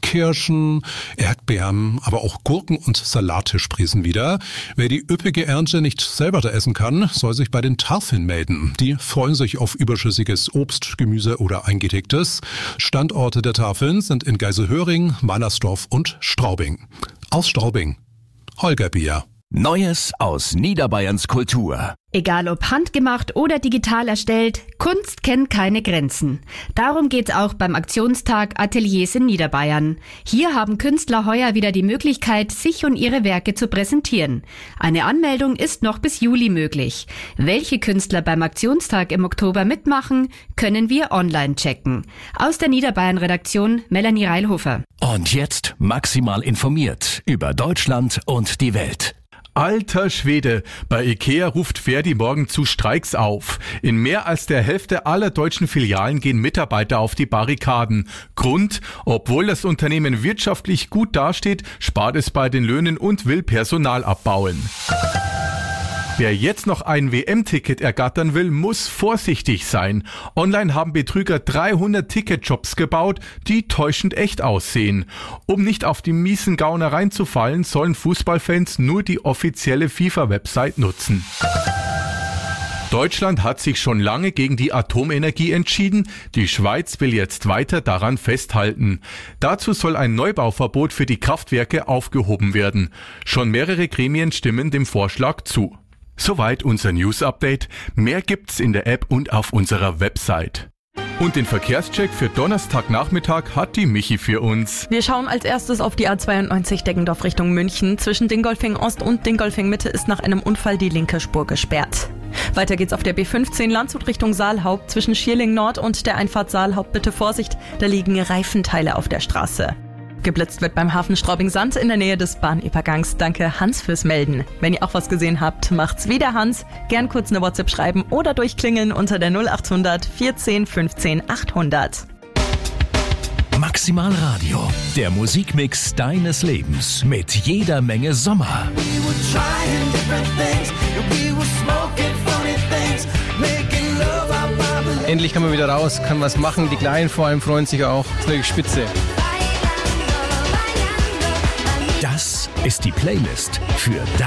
Kirschen, Erdbeeren, aber auch Gurken und Salate sprießen wieder. Wer die üppige Ernte nicht selber da essen kann, soll sich bei den Tafeln melden. Die freuen sich auf überschüssiges Obst, Gemüse oder Eingelegtes. Standorte der Tafeln sind in Geiselhöring, Mannersdorf und Straubing. Aus Straubing, Holger Bier. Neues aus Niederbayerns Kultur. Egal ob handgemacht oder digital erstellt, Kunst kennt keine Grenzen. Darum geht's auch beim Aktionstag Ateliers in Niederbayern. Hier haben Künstler heuer wieder die Möglichkeit, sich und ihre Werke zu präsentieren. Eine Anmeldung ist noch bis Juli möglich. Welche Künstler beim Aktionstag im Oktober mitmachen, können wir online checken. Aus der Niederbayern-Redaktion Melanie Reilhofer. Und jetzt maximal informiert über Deutschland und die Welt. Alter Schwede, bei IKEA ruft Verdi morgen zu Streiks auf. In mehr als der Hälfte aller deutschen Filialen gehen Mitarbeiter auf die Barrikaden. Grund: obwohl das Unternehmen wirtschaftlich gut dasteht, spart es bei den Löhnen und will Personal abbauen. Wer jetzt noch ein WM-Ticket ergattern will, muss vorsichtig sein. Online haben Betrüger 300 Ticketjobs gebaut, die täuschend echt aussehen. Um nicht auf die miesen Gauner reinzufallen, sollen Fußballfans nur die offizielle FIFA-Website nutzen. Deutschland hat sich schon lange gegen die Atomenergie entschieden. Die Schweiz will jetzt weiter daran festhalten. Dazu soll ein Neubauverbot für die Kraftwerke aufgehoben werden. Schon mehrere Gremien stimmen dem Vorschlag zu. Soweit unser News-Update. Mehr gibt's in der App und auf unserer Website. Und den Verkehrscheck für Donnerstagnachmittag hat die Michi für uns. Wir schauen als erstes auf die A92 Deggendorf Richtung München. Zwischen Dingolfing Ost und Dingolfing Mitte ist nach einem Unfall die linke Spur gesperrt. Weiter geht's auf der B15 Landshut Richtung Saalhaupt. Zwischen Schierling Nord und der Einfahrt Saalhaupt bitte Vorsicht, da liegen Reifenteile auf der Straße. Geblitzt wird beim Hafen Straubing-Sand in der Nähe des Bahnübergangs. Danke Hans fürs Melden. Wenn ihr auch was gesehen habt, macht's wie der Hans. Gern kurz eine WhatsApp schreiben oder durchklingeln unter der 0800 14 15 800. Maximal Radio, der Musikmix deines Lebens mit jeder Menge Sommer. Endlich kann man wieder raus, kann was machen. Die Kleinen vor allem freuen sich auch. Das ist wirklich spitze. Das ist die Playlist für